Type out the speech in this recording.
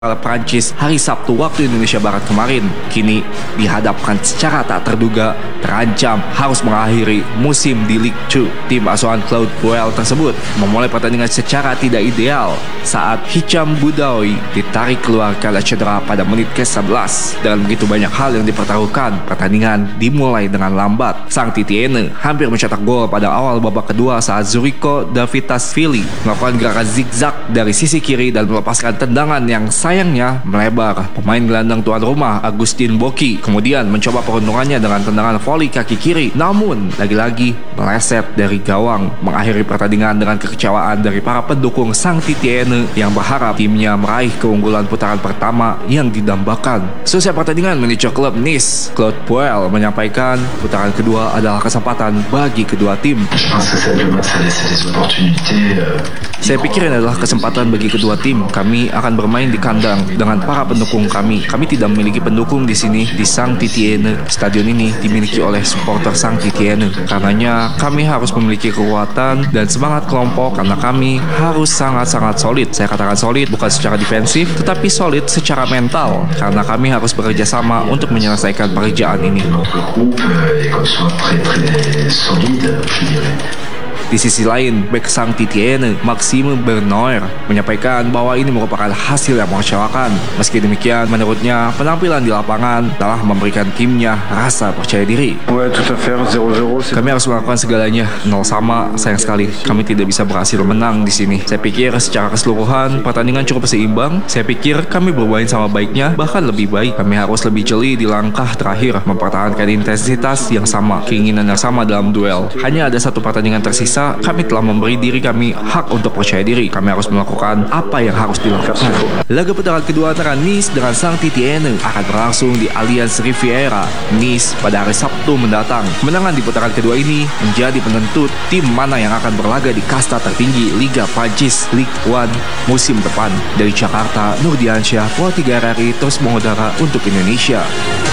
Prancis hari Sabtu waktu Indonesia Barat kemarin, kini dihadapkan secara tak terduga terancam harus mengakhiri musim di Ligue 2. Tim asuhan Claude Puel tersebut memulai pertandingan secara tidak ideal saat Hicham Boudaoui ditarik keluar karena cedera pada menit ke-11. Dengan begitu banyak hal yang dipertaruhkan, pertandingan dimulai dengan lambat. Sang Titiene hampir mencetak gol pada awal babak kedua saat Zuriko Davitasvili melakukan gerakan zigzag dari sisi kiri dan melepaskan tendangan yang sayangnya melebar. Pemain gelandang tuan rumah Agustin Boki kemudian mencoba peruntungannya dengan tendangan voli kaki kiri, namun lagi-lagi meleset dari gawang, mengakhiri pertandingan dengan kekecewaan dari para pendukung Sang Titiene yang berharap timnya meraih keunggulan putaran pertama yang didambakan. Selesai pertandingan manajer klub Nice, Claude Puel, menyampaikan putaran kedua adalah kesempatan bagi kedua tim. Saya pikir ini adalah kesempatan bagi kedua tim. Kami akan bermain di kandang dengan para pendukung kami. Kami tidak memiliki pendukung di sini di Sang Titiene. Stadion ini dimiliki oleh supporter Sang Titiene. Karenanya kami harus memiliki kekuatan dan semangat kelompok karena kami harus sangat-sangat solid. Saya katakan solid bukan secara defensif, tetapi solid secara mental karena kami harus bekerja sama untuk menyelesaikan pekerjaan ini. Di sisi lain, bek Sang Titiene, Maxime Bernauer, menyampaikan bahwa ini merupakan hasil yang mengecewakan. Meski demikian, menurutnya penampilan di lapangan telah memberikan timnya rasa percaya diri. Kami harus melakukan segalanya. 0 sama, sayang sekali kami tidak bisa berhasil menang di sini. Saya pikir secara keseluruhan pertandingan cukup seimbang. Saya pikir kami bermain sama baiknya, bahkan lebih baik. Kami harus lebih jeli di langkah terakhir, mempertahankan intensitas yang sama, keinginan yang sama dalam duel. Hanya ada satu pertandingan tersisa. Kami telah memberi diri kami hak untuk percaya diri. Kami harus melakukan apa yang harus dilakukan. Laga putaran kedua antara Nice dengan Sang Titiene akan berlangsung di Allianz Riviera, Nice pada hari Sabtu mendatang. Kemenangan di putaran kedua ini menjadi penentu tim mana yang akan berlaga di kasta tertinggi Liga Prancis Ligue 1 musim depan. Dari Jakarta, Nurdiansyah, Pro 3 RRI terus mengudara untuk Indonesia.